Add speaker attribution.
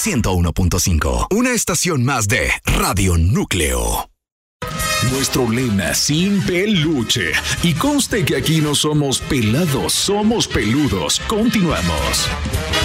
Speaker 1: 101.5. Una estación más de Radio Núcleo.
Speaker 2: Nuestro lema, sin peluche. Y conste que aquí no somos pelados, somos peludos. Continuamos.